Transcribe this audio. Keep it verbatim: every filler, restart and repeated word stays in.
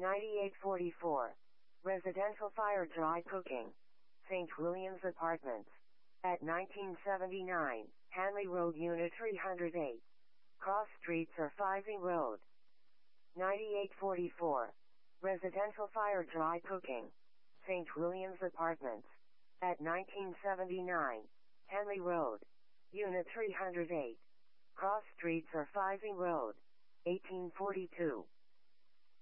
ninety-eight forty-four. Residential fire dry cooking. Saint William's Apartments. At nineteen seventy-nine, Hanley Road Unit three hundred eight. Cross Streets or Fivey Road. ninety-eight forty-four. Residential fire dry cooking. Saint William's Apartments. At nineteen seventy-nine, Hanley Road. Unit three hundred eight. Cross Streets or Fivey Road. eighteen forty-two.